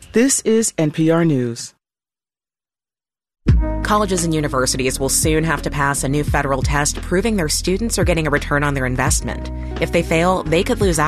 This is NPR News. Colleges and universities will soon have to pass a new federal test proving their students are getting a return on their investment. If they fail, they could lose